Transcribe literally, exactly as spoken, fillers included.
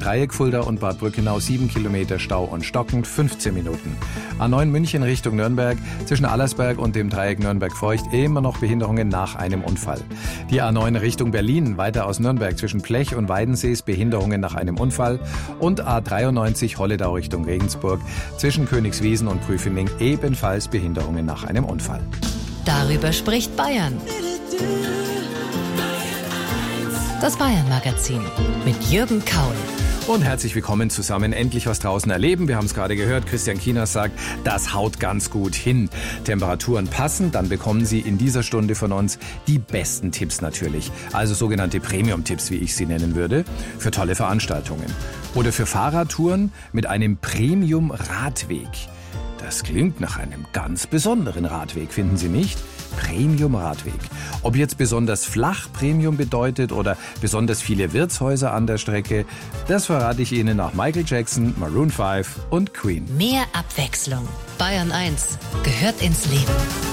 Dreieck Fulda und Bad Brückenau sieben Kilometer Stau und stockend fünfzehn Minuten. A neun München Richtung Nürnberg, zwischen Allersberg und dem Dreieck Nürnberg-Feucht immer noch Behinderungen nach einem Unfall. Die A neun Richtung Berlin, weiter aus Nürnberg, zwischen Plech und Weidensees Behinderungen nach einem Unfall. Und A dreiundneunzig Holledau Richtung Regensburg, zwischen Königswiesen und Prüfening ebenfalls Behinderungen nach einem Unfall. Darüber spricht Bayern. Das Bayern-Magazin mit Jürgen Kaul. Und herzlich willkommen zusammen. Endlich was draußen erleben. Wir haben es gerade gehört. Christian Kieners sagt, das haut ganz gut hin. Temperaturen passen, dann bekommen Sie in dieser Stunde von uns die besten Tipps natürlich. Also sogenannte Premium-Tipps, wie ich sie nennen würde, für tolle Veranstaltungen. Oder für Fahrradtouren mit einem Premium-Radweg. Das klingt nach einem ganz besonderen Radweg, finden Sie nicht? Premium-Radweg. Ob jetzt besonders flach Premium bedeutet oder besonders viele Wirtshäuser an der Strecke, das verrate ich Ihnen nach Michael Jackson, Maroon fünf und Queen. Mehr Abwechslung. Bayern eins gehört ins Leben.